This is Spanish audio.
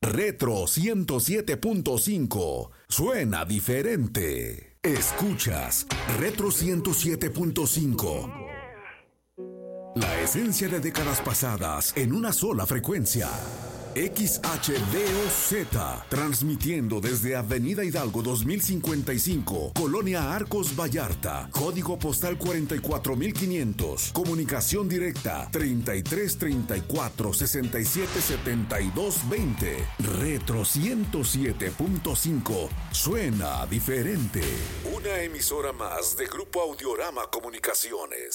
Retro 107.5. Suena diferente. Escuchas Retro 107.5. La esencia de décadas pasadas en una sola frecuencia. XHDOZ, transmitiendo desde Avenida Hidalgo 2055, Colonia Arcos Vallarta, código postal 44500, comunicación directa 3334 67 72 20. Retro 107.5, suena diferente. Una emisora más de Grupo Audiorama Comunicaciones.